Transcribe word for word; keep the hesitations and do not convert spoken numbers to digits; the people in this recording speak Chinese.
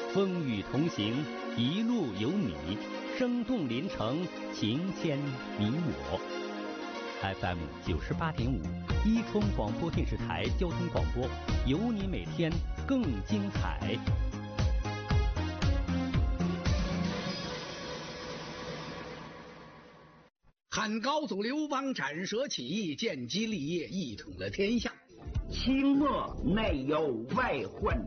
风雨同行，一路有你，生动临城，情牵你我。F M 九十八点五，伊通广播电视台交通广播，有你每天更精彩。 汉高祖刘邦斩蛇起义，建基立业，一统了天下。 清末内有外患